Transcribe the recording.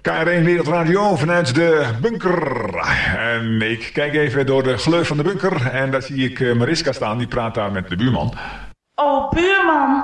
KR1 Wereldradio vanuit de bunker. En ik kijk even door de gleuf van de bunker en daar zie ik Mariska staan. Die praat daar met de buurman. Oh, buurman,